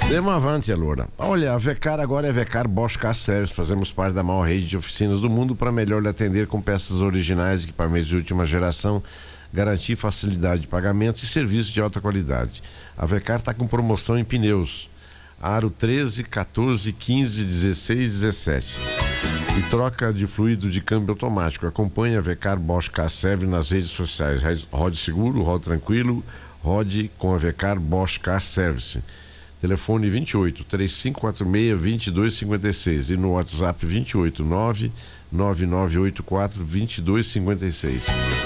Demavante, Loura. Olha, a Vecar agora é Vecar Bosch Car Service. Fazemos parte da maior rede de oficinas do mundo para melhor lhe atender com peças originais, equipamentos de última geração, garantir facilidade de pagamento e serviço de alta qualidade. A Vecar está com promoção em pneus. Aro 13, 14, 15, 16, 17. E troca de fluido de câmbio automático. Acompanhe a Vecar Bosch Car Service nas redes sociais. Rode seguro, rode tranquilo, rode com a Vecar Bosch Car Service. Telefone 28 3546 2256 e no WhatsApp 28 99984 2256.